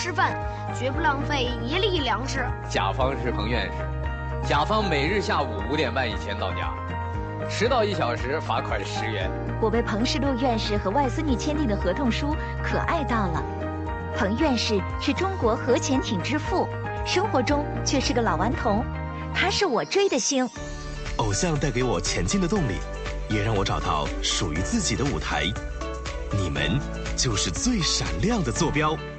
吃饭，绝不浪费一粒粮食。 甲方是彭院士，甲方每日下午5点半以前到家，迟到1小时罚款10元。 我为彭世禄院士和外孙女签订的合同书可爱到了。彭院士是中国核潜艇之父，生活中却是个老顽童，他是我追的星。 偶像带给我前进的动力，也让我找到属于自己的舞台。你们就是最闪亮的坐标。